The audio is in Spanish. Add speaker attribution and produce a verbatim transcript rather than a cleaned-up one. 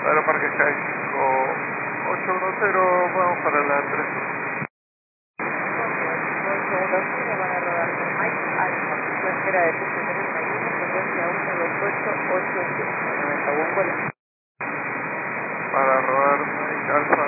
Speaker 1: Aeroparque Sky cinco ocho uno cero, vamos para la tres.
Speaker 2: ocho uno cero van a rodar con Mike Alfa, su espera de piso treinta y uno, frecuencia uno dos ocho ocho siete, noventa, buen vuelo.
Speaker 1: Para rodar Mike Alfa